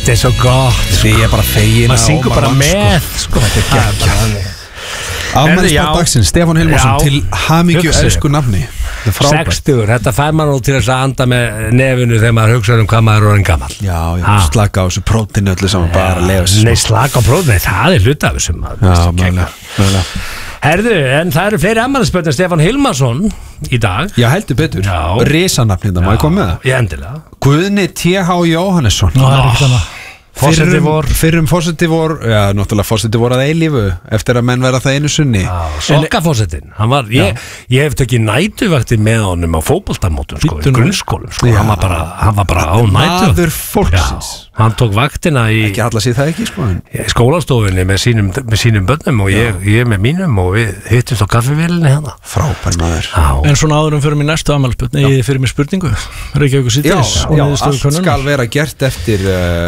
Þetta svo gott Því ég bara fegin Maður syngur bara með sko. Þetta geggjað Afmælisbarn dagsins, Stefán Hilmarsson Til hamingju elsku nafni 60, þetta fær maður nú til þess að anda með nefinu þegar maður hugsa hvað maður er orðin gammal. Já, slaka á þessu prótinu öllu saman bara að lega Nei, slaka á prótinu, það er hluta af þessum mögulega Herðu, en það eru fleiri afmælisbörn en Stefán Hilmarsson í dag. Já, heldur betur, risanafn hérna, má ég koma með það? Já, endilega Guðni T.H. Jóhannesson Nú, það er ekki þannig Fyrrum fórseti vor Já, náttúrulega fórseti vor að eilífu Eftir að menn vera það einu sunni Sokkafórsetin Ég hef tekið nætuvaktir með honum á fótboltamótum sko, í grunnskólum sko. Hann var bara á nætuvaktir Maður fólksins Hann tók vaktina í Ekki alla síð það ekki sko skólastofunni með sínum börnum og ég með mínum og við hittumst á kaffivélinni hana Frábær maður En svona áðurum fyrir mér næstu afmælisbörn Ég fyrir mér spurningu Reykjavíkur Síðdeis Já, allt skal vera gert eftir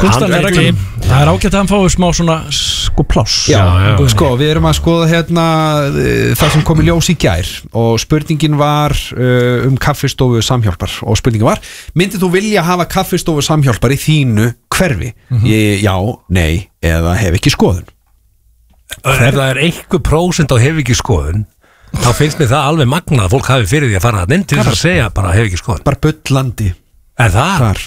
Það er ágætt að hann fái smá svona sko pláss Já, sko, við erum að skoða hérna það sem kom í ljós í gær og spurningin var kaffistofu samhjálpar og spurningin var, myndið þú vilja hafa kaffistofu samhjálpar í þínu hverfi? Já, nei, eða hef ekki skoðun Ef það er 1% á hef ekki skoðun þá finnst mér það alveg magnað að fólk hafi fyrir því að fara að inn til þess að segja bara hef ekki skoðun Bara bullandi Er það?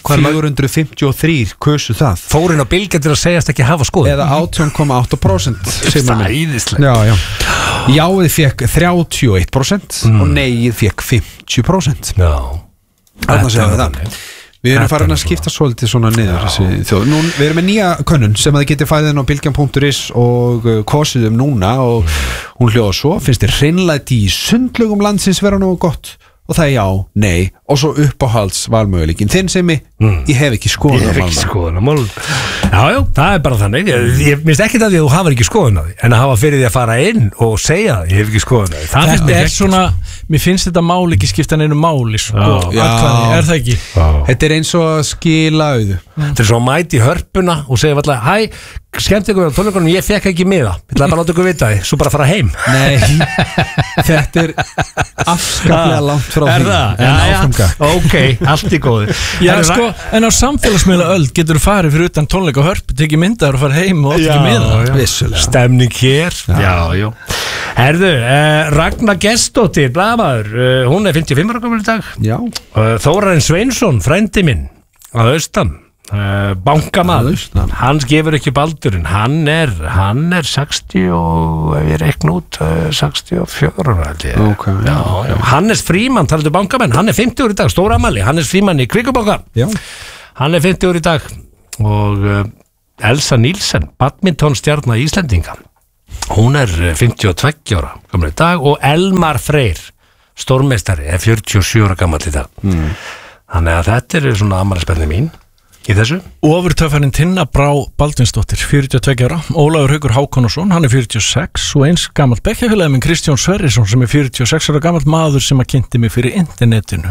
453 kusu það Fórin á bylgja að segjast ekki hafa skoðun Eða 18,8% Það er íðislegt Jáið fekk 31% og neið fekk 50% Já Þannig að segja það Við erum farin að skipta svolítið svona niður Nú, við erum með nýja könnun sem að þið getið fæðin á bylgjan.is og kosið núna og hún hljóða svo finnst þér hreinlæti í sundlugum landsins vera nógu gott og það er já, nei og svo uppáhalds valmöguleikin þinn sem ég hef ekki skoðun Ég hef ekki skoðun á mál Já, það er bara þannig Ég minnst ekki það því að þú hafar ekki skoðun á því en að hafa fyrir því að fara inn og segja ég hef ekki skoðun á því Þetta er svona, mér finnst þetta mál ekki skipta neinu máli sko, er það ekki? Þetta er eins og að skila auðu Þetta er svo að mæti hörpuna og segja alltaf hæ, skemmt ykkur á tónleikunum, ég fekk ekki miða Ég ætlaði bara að láta ykkur vita því, svo bara fara heim Nei, þetta er afskaplega langt frá því En áframgak Ok, allt í góðu Já, sko, en á samfélagsmiðla öld getur þú farið fyrir utan tónleika og hörp tekið myndar og farið heim og átt ekki miða Vissulega Stemning hér Já Herðu, Ragnar Gestsdóttir, blaðamaður Hún er 55 ára gömul í dag Já Þórarinn Sveinsson, frændi minn að austan bankamaður, hans gefur ekki baldurinn hann er 60 og ef ég reikn út 64 okay. Já. Hannes Frímann, talaðu bankamenn hann er 50 ára í dag, stóra amali Hannes Frímann í Kvíkubanka hann er 50 ára í dag og Elsa Nílsen, badmintonstjarna Íslendinga hún er 52 ára gammal í dag og Elmar Freyr stórmeistari er 47 ára gammal í dag þannig að þetta er svona amalispenni mín í þessu. Ofurtöffarinn Tinna Brá Baldvinsdóttir, 42 ára Ólafur Haukur Hákonarson, hann er 46 og eins gamalt bekkjarfélagi minn Kristján Sverrisson sem er 46 ára gamalt maður sem að kynnti mig fyrir internetinu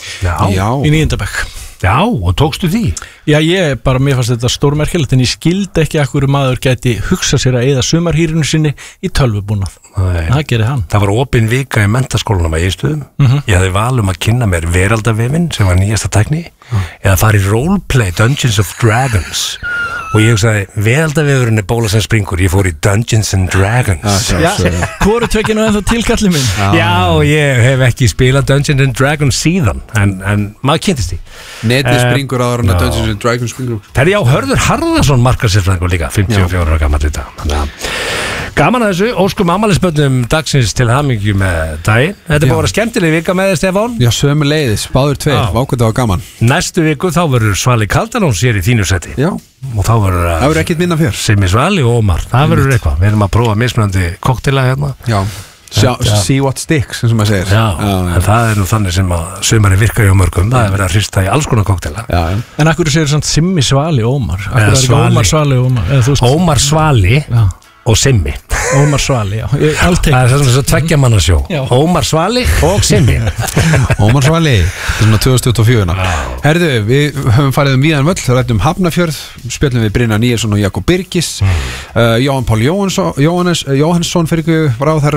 í 9. bekk. Já, og tókstu því? Já, mér fannst þetta stórmerkilegt en ég skildi ekki að hverju maður gæti hugsa sér að eyða sumarhýrinu sinni í tölvubúnað. Það gerir hann. Það var opin vika í menntaskólanum að Egilsstöðum. Ég hafði val að kynna mér Veraldavefinn sem var nýjasta tækni eða fara í roleplay Dungeons of Dragons og ég hugsaði, Veraldavefurinn er bóla sem springur, ég fór í Dungeons and Dragons. Hvoru tvekinu ennþá tilkalli minn? Já, ég hef ekki spilað Dungeons and Dragons síðan en maður kynntist því. Netið springur áður en að Dungeons and Dragons springur. Það er já, Hörður Harðarsson markarsérfræðingur líka, 54 ára gamall í dag. Gaman að þessu, óskum afmælisbörnum dagsins til hamingju með daginn. Þetta er búin að vera skemmtileg vika með þér, Stefán. Já, sömuleiðis, báður tveir, vákvæmt það var gaman. Næstu viku þá verður Svali Kaldanóns hér í þínu seti. Já. Og þá verður ekkert minna fjör. Simmi Svali og Ómar, það verður eitthvað. Við erum að prófa mismunandi koktela hérna. Já. See what sticks, eins og maður segir. En það er nú þannig sem að sumari virka í mörgum, það er verið að hrista í alls konar koktela. En akkur segir svona Simmi Svali Ómar? Ómar Svali Ómar? Ómar Svali og Simmi. Ómar Svali, já. Það er svona svo tveggja mannasjó. Ómar Svali og Simmi. Ómar Svali, það er svona 2024. Herðu, við höfum farið víðan völl, rættum Hafnarfjörð, spjöllum við Brynjar Níelsson og Jakob Birgis, Jóhann Pál Jóhannsson fyrir ráðherra,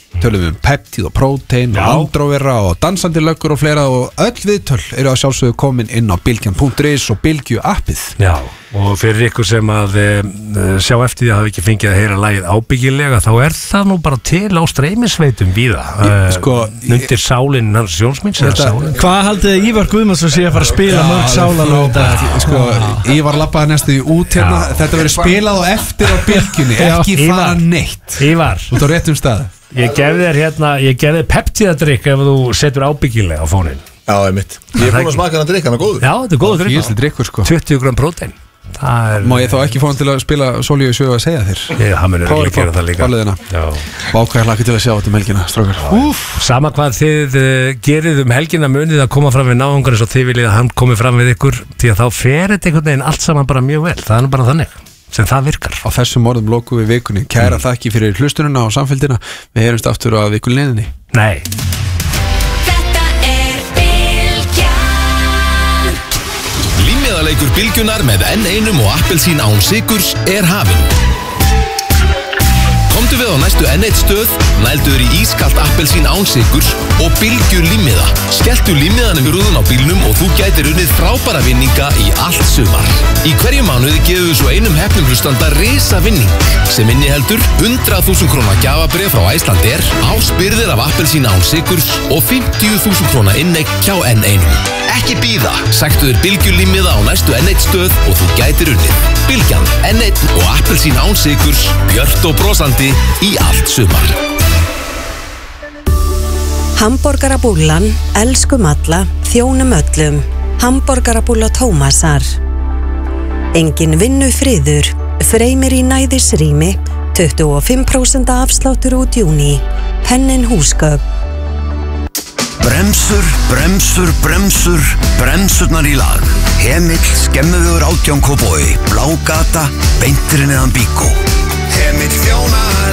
tölum við peptíð og prótein og andróvera og dansandi löggur og fleira og öll viðtöl eru að sjálfsögðu komin inn á bylgjan.is og Bylgju appið. Já, og fyrir ykkur sem að sjá eftir því að hafa ekki fengið að heyra lagið ábyggilega, þá það nú bara til á streymisveitum víða undir sálinn hans Jónsmíns. Hvað haldið þið Ívar Guðmundsson sé að fara að spila mörg sálalög? Ívar labbaði næstu því út hérna, þetta verður spilað og eftir á Bylgjunni, ekki fara neitt. Ívar, út á réttum stað. Ég gefði peptíðadrykk ef þú setur ábyggilega á fónin. Já, einmitt. Ég búin að smaka hann að drykka, hann góður. Já, þetta góður drykk. Físli drykkur, sko. 20 gram prótein. Má ég þá ekki fá hann til að spila Sólíu sögu að segja þér? Hann munur ekki gera það líka. Bákvæðar laki til að sjá þetta helgina, strákar. Sama hvað þið gerið helgina, munið að koma fram við náungar eins og þið viljið að hann komi fram við ykkur, því að þá fer þetta einhvern veginn allt saman bara mjög vel. Það bara þannig sem það virkar. Á þessum orðum lokum við vikunni. Kæra þakki fyrir hlustununa og samfélgina. Við heyrumst aftur á vikunliðinni. Nei. Þetta Bylgjan. Límmiðaleikur Bylgjunar með N1 og appelsín án sykurs hafinn. Komdu við á næstu N1 stöð, nælduður í ískalt appelsín án sykurs og Bylgju límmiða. Skelltu límmiðanum í rúðun á bílnum og þú gætir unnið frábæra vinninga í allt sumar. Í hverju mánuði gefum við svo einum heppnum hlustanda risa vinning sem inniheldur 100.000 króna gjafabréf frá Icelandair, áspyrðir af appelsín án sykurs og 50.000 króna inneign hjá N1. Ekki bíða, sæktu þér Bylgju límmiða á næstu N1 stöð og þú gætir unnið. Bylgjan, N1 og appelsín án sykurs, björt og brosandi í allt sumar. Hamborgarabúllan, elskum alla, þjónum öllum. Hamborgarabúlla Tómasar. Engin vinnufriður, freymir í næðisrými, 25% afsláttur út júní. Pennin húsgögn. Bremsur, bremsur, bremsur, bremsurnar í lag. Hemill, Skemmuvegur 18 Kópavogi, Blágata, beinturinn neðan Bíkó. Hemill þjónar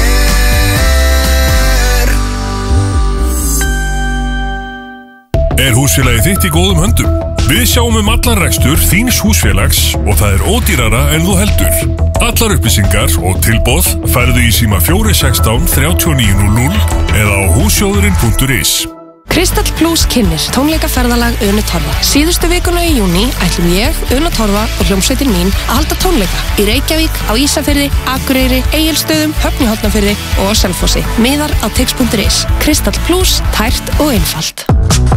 þér. Húsfélagið þitt í góðum höndum? Við sjáum allan rekstur þíns húsfélags og það ódýrara en þú heldur. Allar upplýsingar og tilboð færðu í síma 416 3900 eða á húsjóðurinn.is. Kristall Plus kynnir tónleikaferðalag Unu Torfa. Síðustu vikuna í júní ætlum ég, Una Torfa og hljómsveitin mín að halda tónleika í Reykjavík, á Ísafirði, Akureyri, Egilsstöðum, Höfn í Hornafirði og á Selfossi. Miðar á tix.is. Kristall Plus, tært og einfalt.